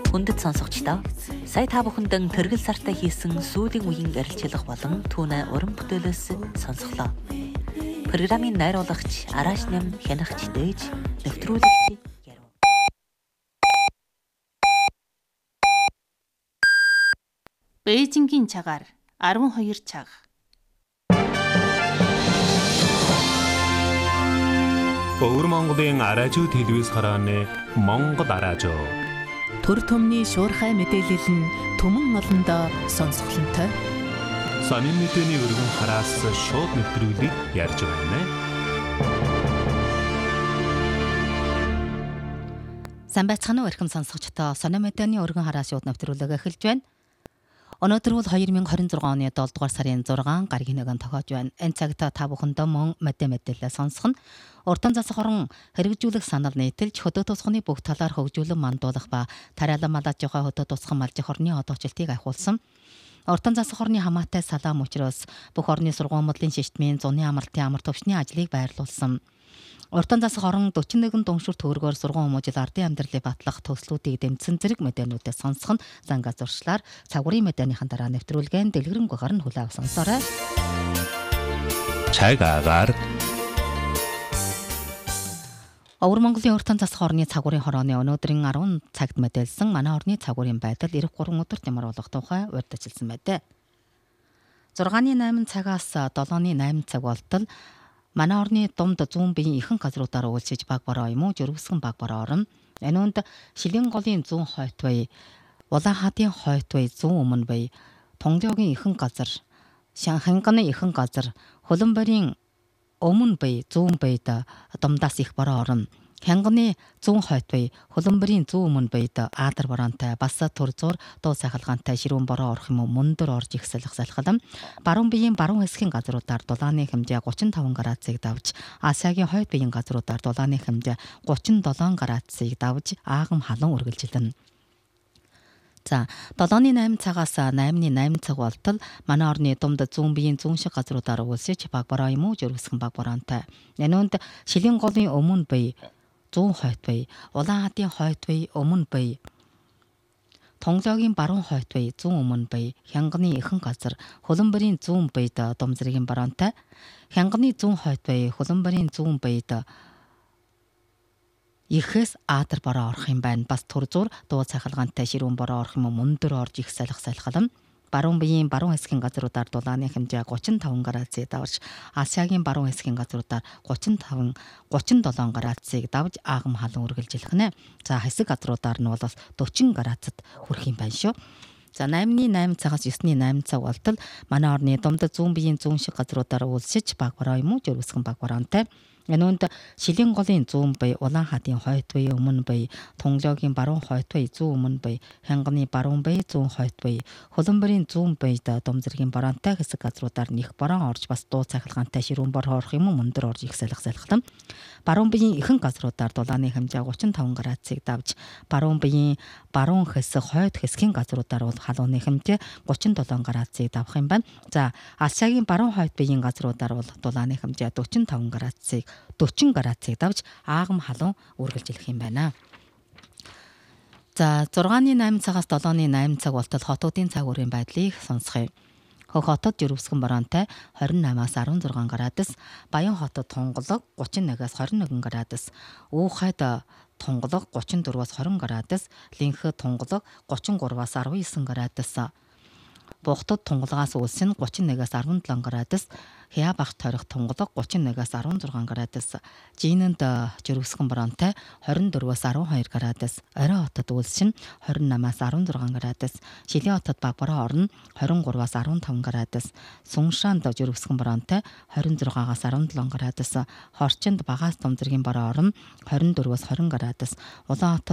Хүндэт сонсогчдоо сая та бүхэндэн тэргэл сартай хийсэн сүүлийн үеийн ярилцлага болон түүнээ уран бүтээлээс сонсголоо. Программын найруулагч Араш Нэм хянагч дээж нэвтрүүлэгч ярив. Бээжингийн цагаар 12 цаг. Өвөр Монголын араажуу телевиз харааны Монгол араажуу. Төр төмний шуурхай мэдээлэл нь түмэн олондоо сонсголонтой. Сонин мэдээний өргөн хараас шууд нэвтрүүлгийг ярьж байна. Сайн байцгаана уу эрхэм сонсогчдоо. Сонин мэдээний өргөн хараас шууд нэвтрүүлэг эхэлж байна. Өнөөдөр бол 2026 оны 7 дугаар сарын 6 гарагийн нэгэн тохиож байна. Энэ цагт та бүхэндээ мөн мэдээлэл сонсох нь уртан засаг хорон хэрэгжүүлэх санал нийтэлж хөдөө тусганы бүх талаар хөгжүүлэн мандуулах ба тариалан малажихай хөдөө тусган малжих орны одоочилтыг ахиулсан. Уртан засаг хорны хамаатай салаам учраас бүх орны сургуулиудын шиштмийн зуны амралтын амар төвчний ажлыг байрлуулсан. Уртан засаг хорон 41 дуншур төгрөгөөр сургууль хүмүүжил ардын амьдралыг батлах төслүүдийг дэмжсэн зэрэг мэдээнүүдээ сонсох нь занга зуршлаар цагуурын мэдээнийхэн дараа нэвтрүүлгэн дэлгэрэнгүй гарна хүлээ авах сонсоорой. Цаг агаар Өвөр Монголын уртан засаг хорны цагуурын хорооны өнөөдрийн 10 цагт мэдээлсэн манай орны цагуурын байдал 93 өдөрт ямар болох тухай урьдчилсан байдаг. 6-ны 8 цагаас 7-ны 8 цаг болтол манай орны дунд зүүн биеийн ихэнх газруудаар үйлчилж баг бороо юм уу жөрөвсгөн баг бороо орно. Энэ үнд Шилэн голын зүүн хойт бай, Улаан хаадын хойт бай зүүн өмнө бай, Тунгалогийн ихэнх газар, Ханганы ихэнх газар, Хөлбөмбөрийн өмнө бай зүүн байд думдаас их бороо орно. Ханганы зүүн хойт бай, Хөлбөмбөрийн зүүн өмнө байд Аадар бороонтой бас түр зур дуу сайхалгаантай ширүүн бороо орох юм уу мөндөр орж ихсэлх салхалам. Баруун биеийн баруун хэсгийн газруудаар дулааны хэмжээ 35 градусыг давж, Асиагийн хойд биеийн газруудаар дулааны хэмжээ 37 градусыг давж аагам халуун үргэлжилнэ. За 7-ны 8 цагаас 8-ны 8 цаг болтол манай орны дунд зүүн биеийн зүүн шиг газруудаар үйлсэж баг бороо юм уу жөрөвсгөн баг бороонтой. Энэ үнд Шилэн голын өмнө бай, зүүн хойт бай, Улаан хаадын хойт бай өмнө бай, Тунгалогийн баруун хойт бай зүүн өмнө бай, Ханганы ихэнх газар, Хөлбөмбөрийн зүүн байд дум зэргийн бороонтой. Ханганы зүүн хойт бай, Хөлбөмбөрийн зүүн байд Ихэс Аадар бороо орох юм байна. Бас түр зур дуу сайхалгаантай ширүүн бороо орох юм уу мөндөр орж их салхалам. Баруун биеийн баруун хэсгийн газруудаар дулааны хэмжээ 35 градусыг давж, Асиагийн баруун хэсгийн газруудаар 37 градусыг давж аагам халуун үргэлжилнэ. За хэсэг газруудаар нь бол 40 градусад хүрэх юм байна шүү. За 8-ны 8 цагаас 9-ны 8 цаг болтол манай орны дунд зүүн биеийн зүүн шиг газруудаар үйлсэж баг бороо юм уу жөрөвсгөн баг бороонтой. Энэ үнд Шилэн голын зүүн бай, Улаан хаадын хойт бай өмнө бай, Тунгалогийн баруун хойт бай зүүн өмнө бай, Ханганы баруун бай зүүн хойт бай, Хөлбөмбөрийн зүүн байд дум зэргийн бороонтой хэсэг газруудаар них бороо орж бас дуу сайхалгаантай ширүүн бороо орох юм уу мөндөр орж их салхалам. Баруун биеийн ихэнх газруудаар дулааны хэмжээ 35 градусыг давж, баруун биеийн баруун хэсэг хойд хэсгийн газруудаар бол халууны хэмжээ 37 градусыг давах юм байна. За Асиагийн баруун хойд биеийн газруудаар бол дулааны хэмжээ 40 градусыг давж аагам халуун үргэлжилэх юм байна. За 6-ны 8 цагаас 7-ны 8 цаг болтол хотуудын цагуурын байдлыг сонсгоё. Хөх хотод жөрөвсгөн бороонтой 28-аас 16 градус, Баян хотод тунгалаг 31-аас 21 градус, Уухайд тунгалаг 34-аас 20 градус, Линхэд тунгалаг 33-аас 19 градус, Бухтад тунгалагаас үлсэн 31-аас 17 градус, Хяабагт тойрох тунгалаг 31-аас 16 градус, Жинэнд жөрөвсгөн бороонтой 24-аас 12 градус, Орой хотод үлсэн 28-аас 16 градус, Шилэн хотод баг бороо орно 23-аас 15 градус, Сүншаанд жөрөвсгөн бороонтой 26-аас 17 градус, Хорчинд багаас дум зэргийн бороо орно 24-аас 20 градус, Улаан